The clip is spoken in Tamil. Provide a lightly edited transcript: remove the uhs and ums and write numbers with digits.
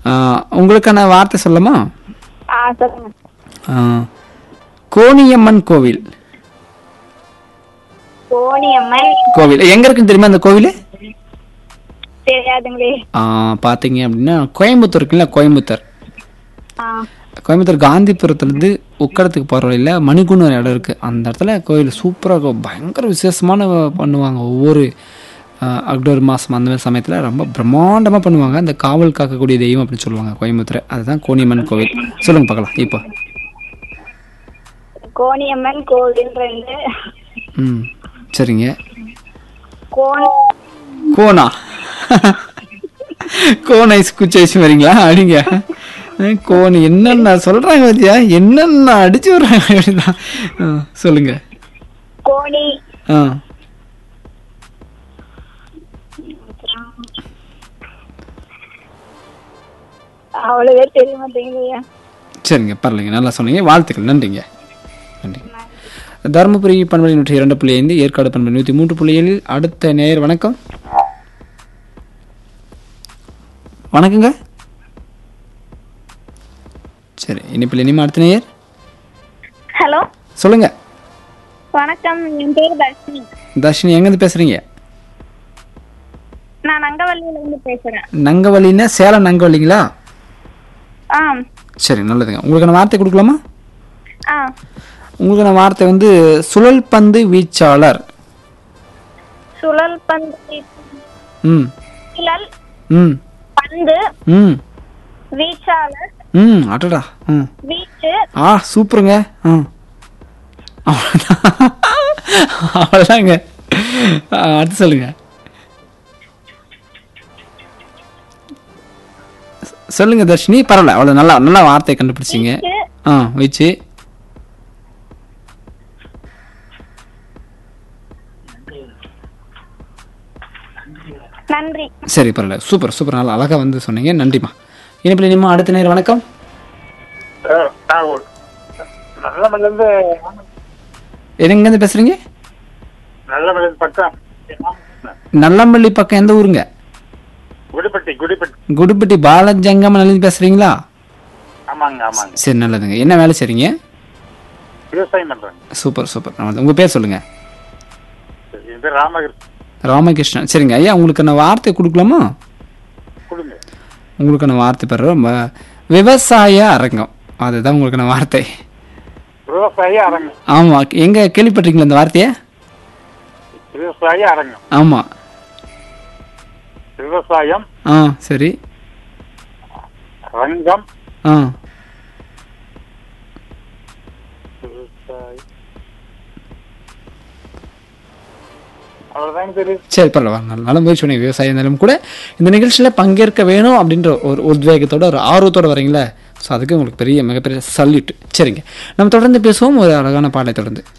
உங்களுக்கான வார்த்தை சொல்லமா? சொல்லுங்க. கோணியம்மன் கோவில். கோணியம்மன் கோவில் எங்க இருக்குன்னு தெரியுமா அந்த கோவில்? தெரியாதுங்களே. பாத்தீங்க அப்படின்னா கோயம்புத்தூர் இருக்குல்ல, கோயம்புத்தூர் காந்திபுரத்துலேருந்து உக்கடத்துக்கு போகிற வழியில் மணிக்குன்னு ஒரு இடம் இருக்குது. அந்த இடத்துல கோயில் சூப்பராக இருக்கும். பயங்கர விசேஷமான பண்ணுவாங்க. ஒவ்வொரு அக்டோபர் மாதம் அந்த மாதிரி சமயத்தில் ரொம்ப பிரம்மாண்டமாக பண்ணுவாங்க. அந்த காவல் காக்கக்கூடிய தெய்வம் அப்படின்னு சொல்லுவாங்க கோயம்புத்தூர். அதுதான் கோணியம்மன் கோவில். சொல்லுங்க பார்க்கலாம். இப்போ கோணியம்மன் கோவில் சரிங்க. கோனா கோன் ஐஸ் குச்சி ஐஸ் வரீங்களா? அப்படிங்க கோன் என்னென்ன சொல்றாங்க பத்தியா, என்னென்ன அடிச்சு விடுறாங்க அப்படிதான். சொல்லுங்க. கோணி அவ்வளவே தெரிய மாட்டேங்குது. சரிங்க, பரவாயில்லைங்க, நல்லா சொன்னீங்க. வாழ்த்துக்கள், நன்றிங்க. நன்றி. தருமபுரி பண்பலை 102.5, ஏற்காடு பண்பலை 103.7. அடுத்த நேயர் வணக்கம். வணக்கங்க. சரி, இனிப்பில் இனிமே அடுத்த நேயர். ஹலோ, சொல்லுங்க. வணக்கம், என் பேர் தர்ஷினி. தர்ஷினி, எங்கேருந்து பேசுறீங்க? நான் நங்கவள்ளியிலிருந்து பேசுறேன். நங்கவள்ளின்னா சேலம் நங்கவள்ளிங்களா? சரி, நல்லதுங்க. உங்களுக்கான வார்த்தை கொடுக்கலாமா? உங்களுக்கான வார்த்தை வந்து சுழல் பந்து வீச்சாளர். சுழல் பந்து சுழல் பந்து வீச்சாளர். அடடா. வீச்சு. சூப்பருங்க. அவ்வளோதாங்க. அடுத்து சொல்லுங்க. சொல்லுங்க தர்ஷினி, பரவாயில்ல, அவ்வளோ நல்லா நல்லா வார்த்தையை கண்டுபிடிச்சிங்க. வீச்சு. நன்றி. சரி, பரவாயில்ல, சூப்பர் சூப்பர், நல்லா அழகாக வந்து சொன்னீங்க. நன்றிம்மா. இனிப்பில் இனிமா அடுத்த நேரம். வணக்கம். எங்கேருந்து பேசுறீங்க? நல்லம்பள்ளி பக்கம். எந்த ஊருங்க? குடிப்பட்டி. பாலஜங்கம நல்லது பேசுறீங்களா? சரி, நல்லதுங்க. என்ன வேலை செய்றீங்க? Super super. உங்க பேர் சொல்லுங்க. ராமகிருஷ்ணன். சரிங்க ஐயா, உங்களுக்கான வார்த்தை கொடுக்கலாமா? உங்களுக்கான வார்த்தை பெற விவசாய அரங்கம். அதுதான் உங்களுக்கான வார்த்தை. ஆமா, எங்க கேள்விப்பட்டிருக்கீங்களா இந்த வார்த்தைய? விவசாய அரங்கம். ஆமா, விவசாயம். சரி. ரங்கம். சரி, பரவாயில்ல, நல்ல முயற்சி பண்ணி. விவசாய நிலம் கூட இந்த நிகழ்ச்சியில் பங்கேற்க வேணும் அப்படின்ற ஒரு உத்வேகத்தோட, ஒரு ஆர்வத்தோடு வரீங்களே, ஸோ அதுக்கு உங்களுக்கு மிகப்பெரிய சல்யூட். சரிங்க, நம்ம தொடர்ந்து பேசுவோம் ஒரு அழகான பாடலை தொடர்ந்து.